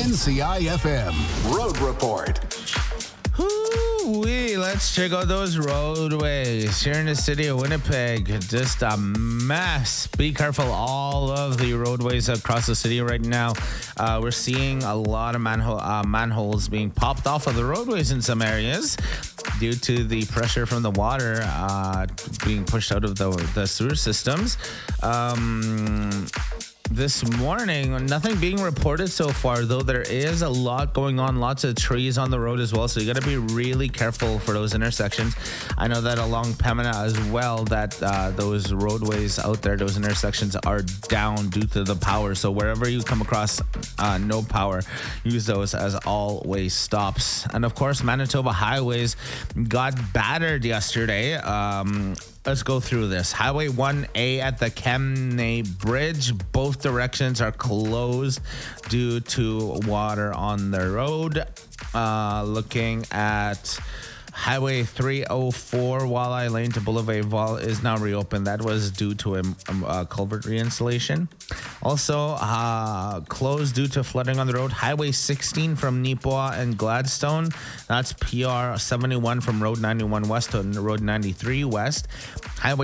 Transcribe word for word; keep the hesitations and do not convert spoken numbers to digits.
N C I F M Road Report. Woo-wee, let's check out those roadways here in the city of Winnipeg. Just a mess. Be careful, all of the roadways across the city right now. Uh, we're seeing a lot of manhole uh, manholes being popped off of the roadways in some areas due to the pressure from the water uh, being pushed out of the, the sewer systems. Um... This morning, nothing being reported so far, though there is a lot going on, lots of trees on the road as well, so you got to be really careful for those intersections. I know that along Pembina as well, that uh, those roadways out there, those intersections are down due to the power, so wherever you come across uh, no power, use those as all-way stops. And of course, Manitoba highways got battered yesterday. Um... Let's go through this. Highway one A at the Kemnay Bridge. Both directions are closed due to water on the road. Uh, looking at Highway three oh four, Walleye Lane to Boulevard Val is now reopened. That was due to a, a culvert reinstallation. Also, uh, closed due to flooding on the road. Highway sixteen from Nipoa and Gladstone. That's P R seventy-one from Road ninety-one West to Road ninety-three West. Highway